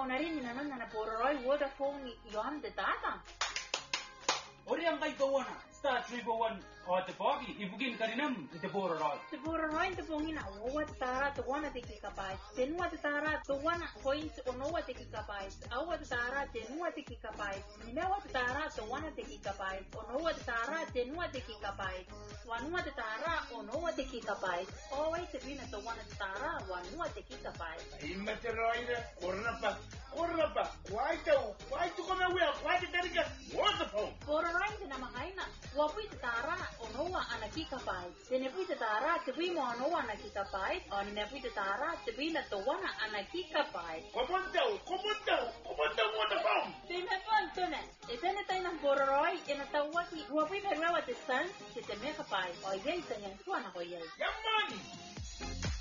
onarin naman na pororoy Vodafone yon de data. Oriang kay kawana, star 301 o te pogi, ibugin karinam, te pororoy. Te pororoy te pongina, owa te tara, te wana te kikapay. Te nua te tara, te wana coins onowa te kikapay. Awa te tara, te nua te kikapay. Nimewa te tara, te wana te kikapay. Onowa te tara, te nua te kikapay. Wanua te tara, onowa te kikapay. Owai te vina te wana te tara, wanua te kikapay. Ima te roida, kornapa, kwai tu kona wea, kwai te terika, Vodafone. Pororoy te namakaina, wapui te tara, onowa anakikapay. Te nepui te tara, te pui mo onowa anakikapay. O ni nepui te tara, te vina te wana anakikapay. Komandau, Vodafone. Te nepon tune, e tene tayo ng pororoy, e natawati, wapui perlawa te san, te te mekapay. O yay, tanyang tuwan ako yay. Yamani.